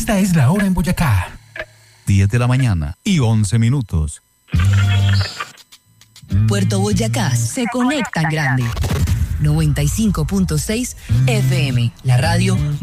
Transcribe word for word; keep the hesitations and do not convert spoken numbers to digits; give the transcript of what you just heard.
Esta es la hora en Boyacá. diez de la mañana y once minutos. Puerto Boyacá se conecta en grande. noventa y cinco punto seis F M, la radio